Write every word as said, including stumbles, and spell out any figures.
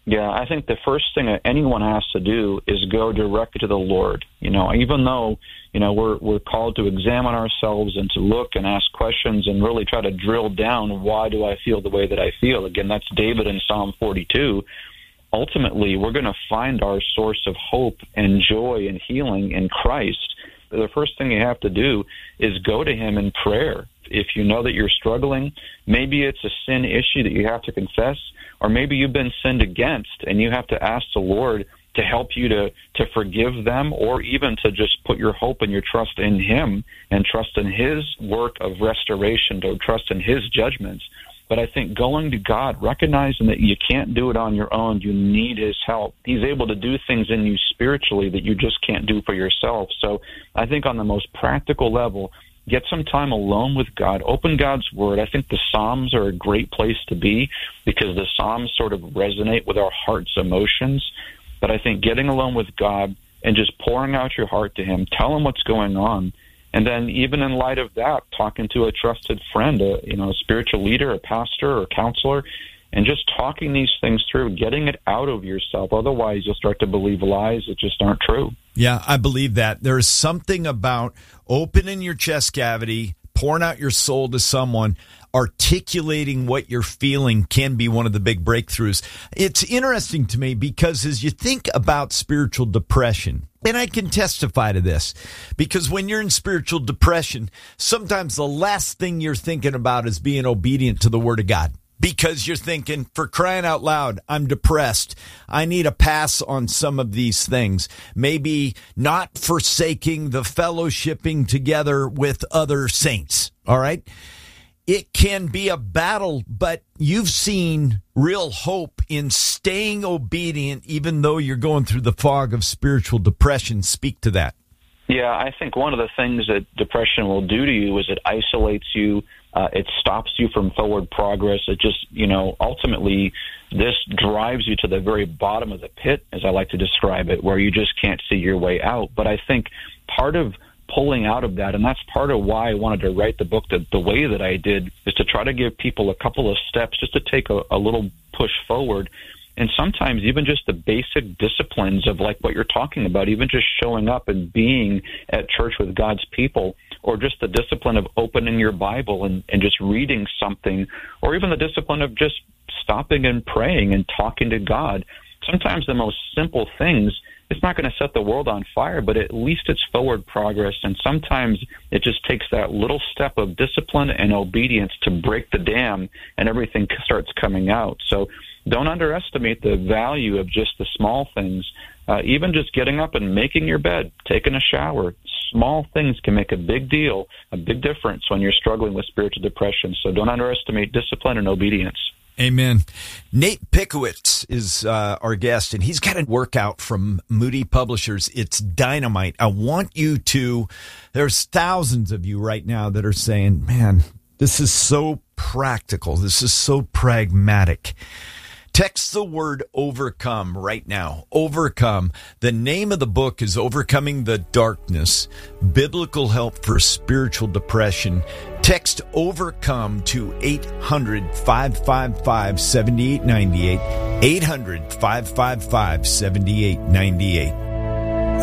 Yeah, I think the first thing that anyone has to do is go directly to the Lord. You know, even though, you know, we're we're called to examine ourselves and to look and ask questions and really try to drill down, why do I feel the way that I feel? Again, that's David in Psalm forty-two. Ultimately, we're going to find our source of hope and joy and healing in Christ. The first thing you have to do is go to him in prayer. If you know that you're struggling, maybe it's a sin issue that you have to confess, or maybe you've been sinned against and you have to ask the Lord to help you to, to forgive them, or even to just put your hope and your trust in him and trust in his work of restoration, to trust in his judgments. But I think going to God, recognizing that you can't do it on your own, you need his help. He's able to do things in you spiritually that you just can't do for yourself. So I think on the most practical level, get some time alone with God. Open God's Word. I think the Psalms are a great place to be because the Psalms sort of resonate with our heart's emotions. But I think getting alone with God and just pouring out your heart to him, tell him what's going on. And then even in light of that, talking to a trusted friend, a, you know, a spiritual leader, a pastor or counselor, and just talking these things through, getting it out of yourself. Otherwise, you'll start to believe lies that just aren't true. Yeah, I believe that. There is something about opening your chest cavity, pouring out your soul to someone, articulating what you're feeling can be one of the big breakthroughs. It's interesting to me because as you think about spiritual depression, and I can testify to this, because when you're in spiritual depression, sometimes the last thing you're thinking about is being obedient to the Word of God. Because you're thinking, for crying out loud, I'm depressed. I need a pass on some of these things. Maybe not forsaking the fellowshipping together with other saints. All right? It can be a battle, but you've seen real hope in staying obedient even though you're going through the fog of spiritual depression. Speak to that. Yeah, I think one of the things that depression will do to you is it isolates you. Uh, it stops you from forward progress. It just, you know, ultimately this drives you to the very bottom of the pit, as I like to describe it, where you just can't see your way out. But I think part of pulling out of that, and that's part of why I wanted to write the book the, the way that I did, is to try to give people a couple of steps just to take a, a little push forward. And sometimes even just the basic disciplines of like what you're talking about, even just showing up and being at church with God's people, or just the discipline of opening your Bible and, and just reading something, or even the discipline of just stopping and praying and talking to God. Sometimes the most simple things, it's not going to set the world on fire, but at least it's forward progress. And sometimes it just takes that little step of discipline and obedience to break the dam and everything starts coming out. So don't underestimate the value of just the small things. Uh, even just getting up and making your bed, taking a shower, small things can make a big deal, a big difference when you're struggling with spiritual depression. So don't underestimate discipline and obedience. Amen. Nate Pickowicz is uh, our guest, and he's got a workout from Moody Publishers. It's dynamite. I want you to, there's thousands of you right now that are saying, man, this is so practical. This is so pragmatic. Text the word overcome right now. Overcome. The name of the book is Overcoming the Darkness, Biblical Help for Spiritual Depression. Text overcome to eight hundred, five five five, seven eight nine eight, eight hundred, five five five, seven eight nine eight.